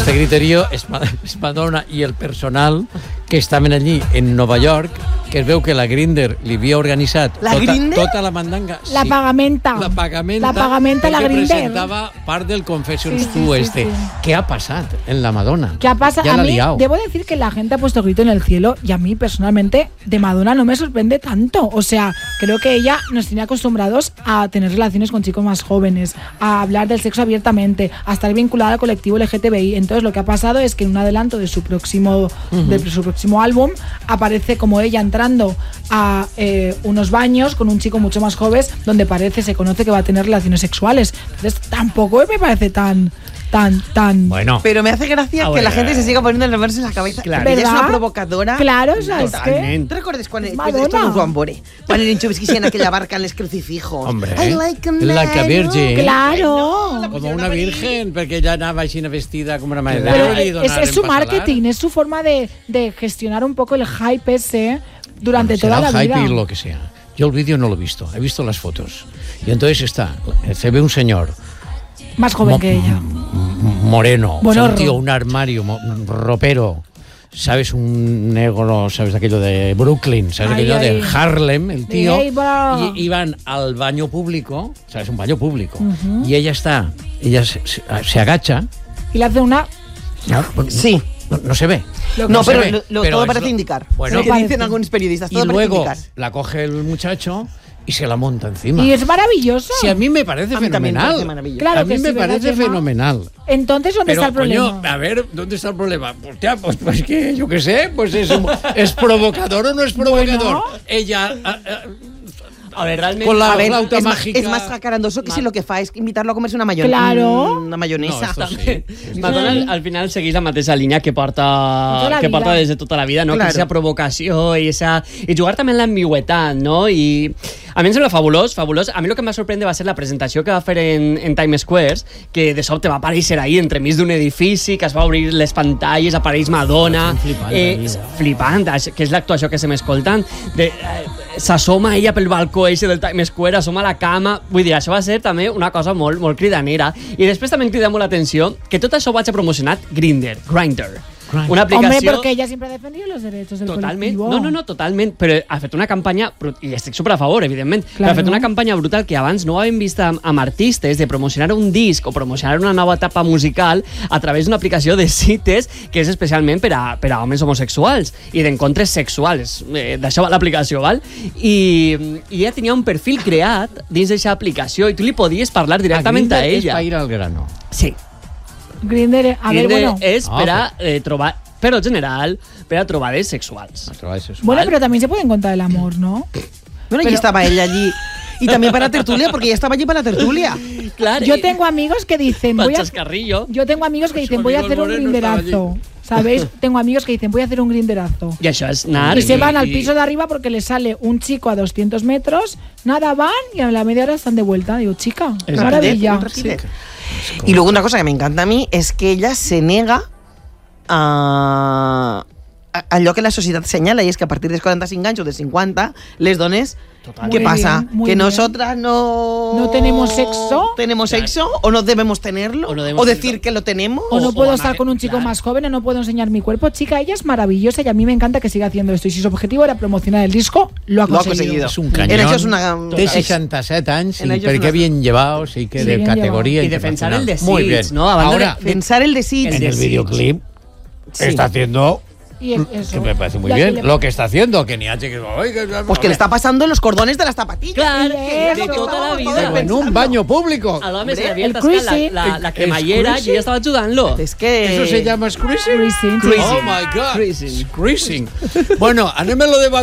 este criterio és Madonna i el personal que estaven allí en Nova York, que es veu que la Grindr li havia organitzat tota la mandanga. La pagamenta. La pagamenta, la Grindr. presentava part del Confessions 2 sí. ¿Qué ha pasado en la Madonna? ¿Qué ha pasado? Ya a la ha mí, liado. debo decir que la gente ha puesto grito en el cielo y a mí personalmente de Madonna no me sorprende tanto. O sea, creo que ella nos tiene acostumbrados a tener relaciones con chicos más jóvenes, a hablar del sexo abiertamente, a estar vinculada al colectivo LGTBI. Entonces lo que ha pasado es que en un adelanto de su próximo álbum aparece como ella entrando a unos baños con un chico mucho más joven donde se conoce que va a tener relaciones sexuales. Entonces tampoco me parece tan... Bueno. Pero me hace gracia que la gente se siga poniendo el verso en la cabeza. Claro. Ella es una provocadora. Claro, ¿sabes qué? ¿Te recordes quan esto no Joan Bore? Quan eren xubis que hacían aquella barca en los crucifijos. Hombre, I like a virgin. Claro. Como una virgen, porque ella andaba así vestida como una madre. Pero es su marketing, es su forma de gestionar un poco el hype ese durante toda la vida. Será el hype y lo que sea. Yo el vídeo no lo he visto las fotos. Y entonces se ve un señor más joven que ella, moreno, un tío, un armario, ropero, ¿sabes? Un negro, ¿sabes? Aquello de Brooklyn, ¿sabes? Aquello de Harlem, el tío. Y iban al baño público, ¿sabes? Un baño público. Y ella se agacha. Y le hace una... Sí. No se ve. Pero todo parece indicar. Bueno, lo que dicen algunos periodistas. Todo y luego indicar. la coge el muchacho y se la monta encima. Y es maravilloso. Sí, a mí me parece fenomenal. Claro a mí me parece fenomenal. Entonces, ¿dónde está el problema? Coño, a ver, ¿dónde está el problema? Pues que yo qué sé, pues ¿es provocador o no es provocador? Bueno. Ella... A ver, realment... Con la flauta mágica... Es más jacarandoso que si lo que fa es invitarlo a comerse una mayonesa. Claro. Una mayonesa. No, sí. Madonna al final segueix la mateixa línia que porta des de tota la vida, no? Claro. Que esa provocació i jugar també en l'ambigüetat, no? I a mi em sembla fabulós. A mi el que em va sorprendre va ser la presentació que va fer en Times Square, que de sobte va aparèixer ahí entremig d'un edifici, que es va obrir les pantalles, apareix Madonna, flipant, que és l'actuació que estem escoltant, s'assoma ella pel balcó eixe del Times Square, assoma a la cama, vull dir, això va ser també una cosa molt, molt cridanera. I després també em crida molt l'atenció que tot això ho vaig a promocionar Grindr. Una aplicació... Hombre, porque ella siempre ha defendido los derechos del colectivo. No, totalment, però ha fet una campanya, i estic super a favor, evidentment, però ha fet una campanya brutal que abans no ho havíem vist amb artistes, de promocionar un disc o promocionar una nova etapa musical a través d'una aplicació de cites que és especialment per a homes homosexuals i d'encontres sexuals. D'això va l'aplicació, val? I ella tenia un perfil creat dins d'aquesta aplicació i tu li podies parlar directament a ella. És para ir al grano. Sí. Grindr, bueno. És per a trobar, però general, per a trobades sexuals. Bueno, pero también se puede encontrar el amor, ¿no? Bueno, y estaba ella allí. Y también para la tertulia, porque ella estaba allí para la tertulia. Claro. Yo tengo amigos que dicen... voy a hacer un grinderazo. ¿Sabéis? Tengo amigos que dicen, voy a hacer un grinderazo. Y això és anar... Y se van al piso de arriba porque les sale un chico a 200 metros, nada, van y a la media hora están de vuelta. Digo, chica, qué maravilla. Y luego una cosa que me encanta a mí es que ella se nega a allò que la societat senyala, i és que a partir dels 45 anys o dels 50 les dones, ¿qué pasa? Que nosotras no tenemos sexo o no debemos tenerlo o decir que lo tenemos o no puedo estar con un chico más joven o no puedo enseñar mi cuerpo. Chica, ella es maravillosa y a mí me encanta que siga haciendo esto, y si su objetivo era promocionar el disco, lo ha conseguido. Es un cañón de 67 anys y perquè bien llevados y que de categoría y defensar el desig, muy bien. ¿no? Ahora, defensar el desig en el videoclip está haciendo... que me parece muy bien lo que está haciendo, que ni H que pues que le está pasando en los cordones de las zapatillas. Claro, de tota la vida. Pero en un baño público. A l'home se li havia tascat la cremallera i ella estava ajudant-lo. Es que... ¿Eso se llama cruising? Cruising. Oh my God. Cruising. Bueno, anem a lo de